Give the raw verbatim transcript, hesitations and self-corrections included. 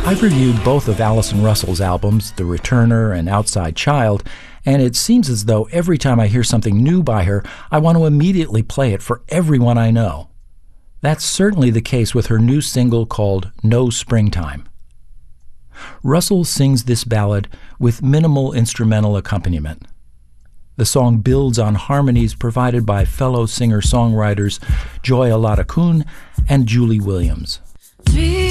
I've reviewed both of Allison Russell's albums, The Returner and Outside Child, and it seems as though every time I hear something new by her, I want to immediately play it for everyone I know. That's certainly the case with her new single called No Springtime. Russell sings this ballad with minimal instrumental accompaniment. The song builds on harmonies provided by fellow singer-songwriters Joy Alada Kun and Julie Williams.